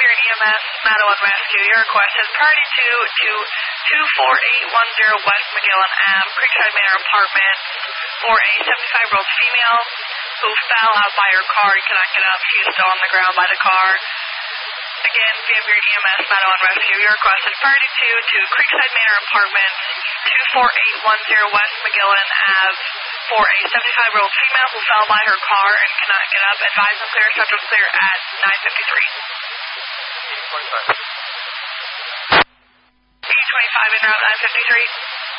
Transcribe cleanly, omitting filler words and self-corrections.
Xavier EMS, 901 Rescue. Your request is priority 2 to 24810 West Magellan Ave, Creekside Manor Apartment, for a 75-year-old female who fell out by her car and cannot get up. She is still on the ground by the car. Again, Xavier EMS, 901 Rescue. Your request is priority 2 to Creekside Manor Apartment, 24810 West Magellan Ave, for a 75-year-old female who fell by her car and cannot get up. Advise and clear, subject clear at 9:53. 825 in route 9:53.